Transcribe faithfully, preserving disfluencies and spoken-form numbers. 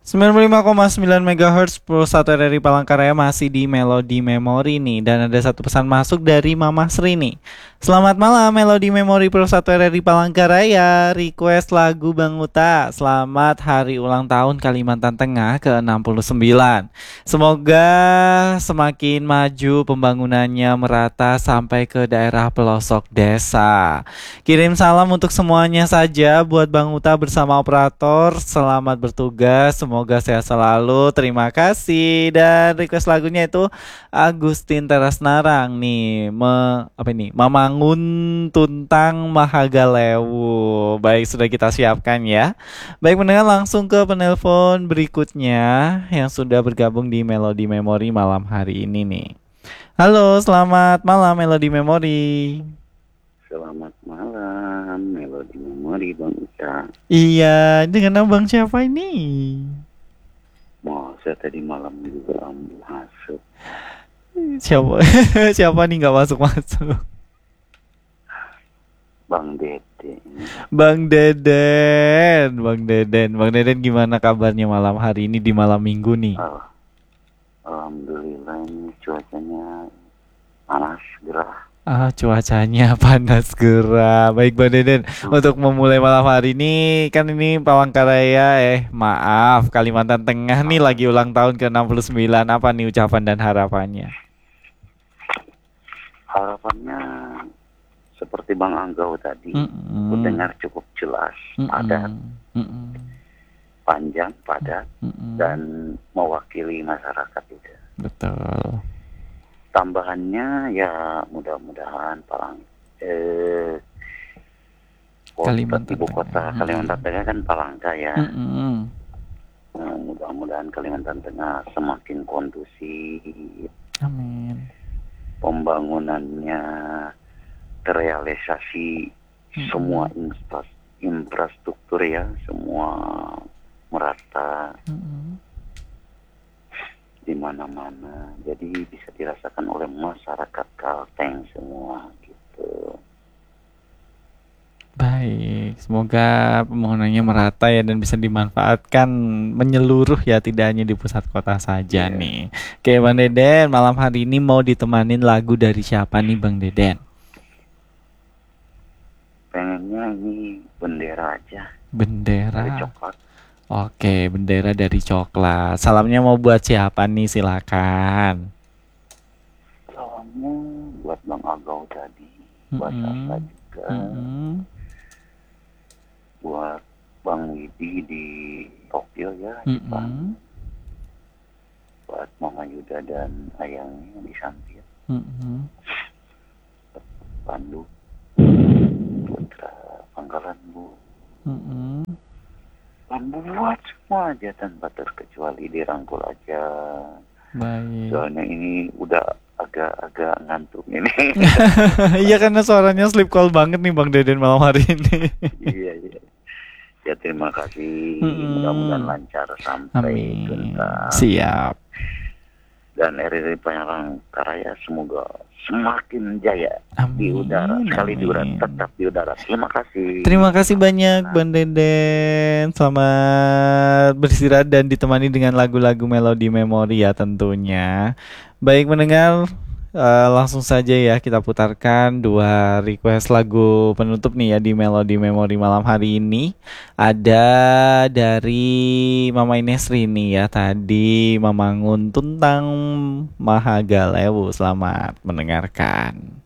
sembilan puluh lima koma sembilan megahertz Pulsa satu R R I Palangkaraya masih di Melodi Memori nih. Dan ada satu pesan masuk dari Mama Sri nih. Selamat malam Melodi Memori Pulsa satu R R I Palangkaraya. Request lagu Bang Uta. Selamat hari ulang tahun Kalimantan Tengah ke enam puluh sembilan. Semoga semakin maju pembangunannya merata sampai ke daerah pelosok desa. Kirim salam untuk semuanya saja buat Bang Uta bersama operator. Selamat bertugas, semoga sehat selalu. Terima kasih. Dan request lagunya itu Agustin Teras Narang nih, me, apa ini? Mamangun Tuntang Mahagalewu. Baik, sudah kita siapkan ya. Baik, mendengar langsung ke penelpon berikutnya yang sudah bergabung di Melodi Memori malam hari ini nih. Halo, selamat malam Melodi Memori. Selamat malam, Melodi Memori Bang Uca. Iya, dengan abang siapa ini? Masa tadi malam juga masuk. Siapa? Siapa nih nggak masuk-masuk? Bang Dede. Bang Deden, Bang Deden, Bang Deden gimana kabarnya malam hari ini di malam minggu nih? Oh, Alhamdulillah ini cuacanya panas gerah. Ah, cuacanya panas gerah. Baik Bang Deden, Hmm. untuk memulai malam hari ini kan ini Palangkaraya, eh maaf Kalimantan Tengah nih lagi ulang tahun ke enam puluh sembilan. Apa nih ucapan dan harapannya? Harapannya seperti Bang Anggau tadi, Mm-mm. ku dengar cukup jelas, Mm-mm. padat, Mm-mm. panjang, padat, Mm-mm. dan mewakili masyarakat itu. Betul. Tambahannya ya mudah-mudahan Palang eh kota, Kalimantan ibu kota Tengah. Kalimantan Tengah kan Palangka ya. Mm-mm. Nah, mudah-mudahan Kalimantan Tengah semakin kondusif, Amin. pembangunannya terrealisasi, Mm-mm. semua infra- infrastruktur ya, semua merata Mm-mm. di mana-mana, jadi bisa dirasakan oleh masyarakat Kalteng semua gitu. Baik, semoga pemohonannya merata ya dan bisa dimanfaatkan menyeluruh ya, tidak hanya di pusat kota saja Yeah. nih. Oke Bang Deden, malam hari ini mau ditemanin lagu dari siapa nih Bang Deden? Pengennya ini bendera aja dari Bendera. coklat. Oke, bendera dari coklat. Salamnya mau buat siapa nih? Silakan. Salamnya buat Bang Agau tadi, buat Mm-mm. Sasa juga, Mm-mm. buat Bang Widi di Tokyo ya, Jepang, Mm-mm. buat Mama Yuda dan Ayangnya di Sampit, Mm-mm. Bandung, Putra Pangkalan Bu, Mm-mm. dan buat semua aja tanpa terkecuali, dirangkul aja. Baik. Soalnya ini udah agak-agak ngantuk ini. Iya karena suaranya sleep call banget nih Bang Deden malam hari ini. Iya, iya. Ya terima kasih, Mm-mm. mudah-mudahan lancar sampai Amin. tuntas. Siap. Dan R R I Palangkaraya semoga semakin jaya di Amin. udara, sekali di udara, Amin. tetap di udara. Terima kasih. Terima kasih banyak Bang Deden. Selamat beristirahat dan ditemani dengan lagu-lagu Melodi Memori ya tentunya. Baik mendengar, eh, langsung saja ya kita putarkan dua request lagu penutup nih ya di Melodi Memori malam hari ini. Ada dari Mama Ines Rini ya tadi, Mamangun Tuntang Mahagalewu. Selamat mendengarkan.